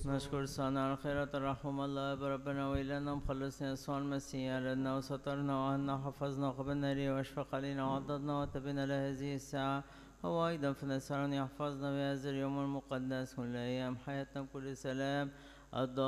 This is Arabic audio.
نشكر صانع الخيرات الرحمة الله بربنا وإلهنا مخلصنا يسوع المسيح ردنا وسترنا وعنا وحفظنا وقبلنا لي واشفق علينا وعضدنا وتبنا لهذه الساعة هو أيضا فنسألني يحفظنا بهذا اليوم المقدس كل أيام حياتنا بكل سلام